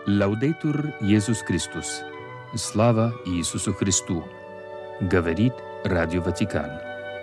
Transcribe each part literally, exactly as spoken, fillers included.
Лаудейтур Иисус Христос. Слава Иисусу Христу. Говорит Радио Ватикан.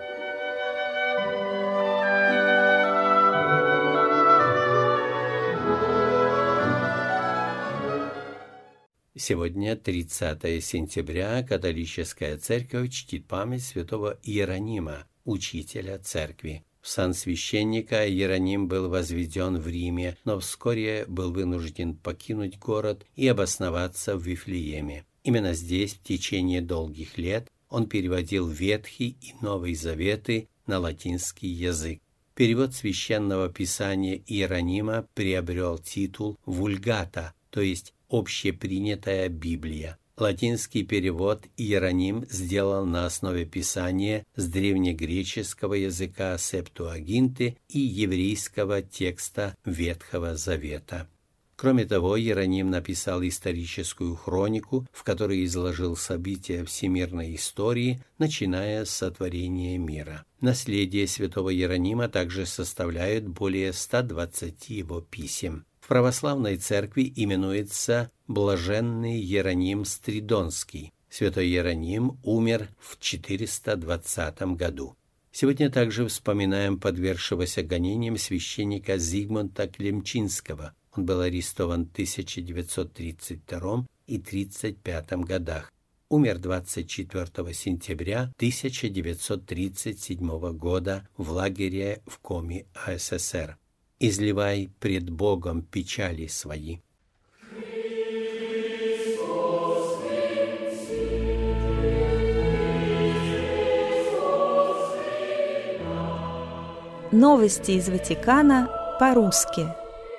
Сегодня, тридцатое сентября, католическая церковь чтит память святого Иеронима, учителя церкви. В сан священника Иероним был возведен в Риме, но вскоре был вынужден покинуть город и обосноваться в Вифлееме. Именно здесь в течение долгих лет он переводил Ветхий и Новый Заветы на латинский язык. Перевод священного писания Иеронима приобрел титул «Вульгата», то есть «Общепринятая Библия». Латинский перевод Иероним сделал на основе писания с древнегреческого языка Септуагинты и еврейского текста Ветхого Завета. Кроме того, Иероним написал историческую хронику, в которой изложил события всемирной истории, начиная с сотворения мира. Наследие святого Иеронима также составляют более ста двадцати его писем. В православной церкви именуется Блаженный Иероним Стридонский. Святой Иероним умер в четыреста двадцатом году. Сегодня также вспоминаем подвергшегося гонениям священника Зигмунда Клемчинского. Он был арестован в тысяча девятьсот тридцать втором и тридцать пятом годах. Умер двадцать четвёртого сентября тысяча девятьсот тридцать седьмого года в лагере в Коми, АССР. «Изливай пред Богом печали свои». Новости из Ватикана по-русски.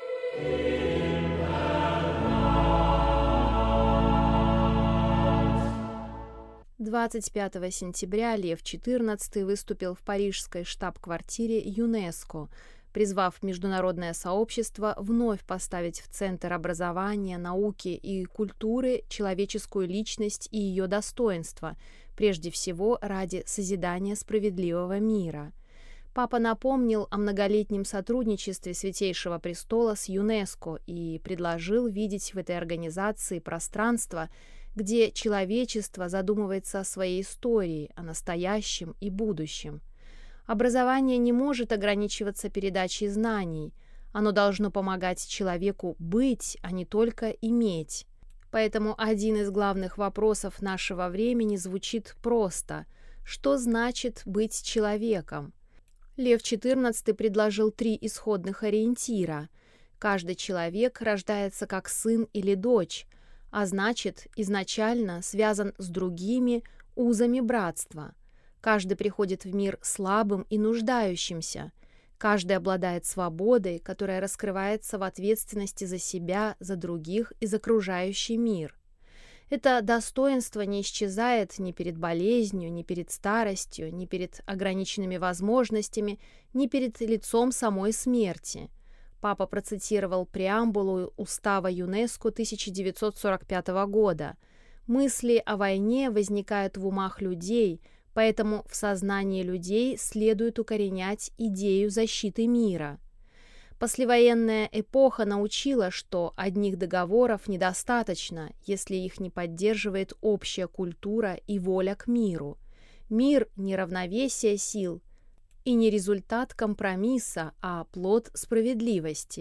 двадцать пятого сентября Лев четырнадцатый выступил в парижской штаб-квартире ЮНЕСКО, призвав международное сообщество вновь поставить в центр образования, науки и культуры человеческую личность и ее достоинство, прежде всего ради созидания справедливого мира. Папа напомнил о многолетнем сотрудничестве Святейшего Престола с ЮНЕСКО и предложил видеть в этой организации пространство, где человечество задумывается о своей истории, о настоящем и будущем. Образование не может ограничиваться передачей знаний. Оно должно помогать человеку быть, а не только иметь. Поэтому один из главных вопросов нашего времени звучит просто: что значит быть человеком? Лев четырнадцатый предложил три исходных ориентира. Каждый человек рождается как сын или дочь, а значит, изначально связан с другими узами братства. Каждый приходит в мир слабым и нуждающимся. Каждый обладает свободой, которая раскрывается в ответственности за себя, за других и за окружающий мир. Это достоинство не исчезает ни перед болезнью, ни перед старостью, ни перед ограниченными возможностями, ни перед лицом самой смерти. Папа процитировал преамбулу Устава ЮНЕСКО тысяча девятьсот сорок пятого года. «Мысли о войне возникают в умах людей, поэтому в сознании людей следует укоренять идею защиты мира». Послевоенная эпоха научила, что одних договоров недостаточно, если их не поддерживает общая культура и воля к миру. Мир – не равновесие сил и не результат компромисса, а плод справедливости.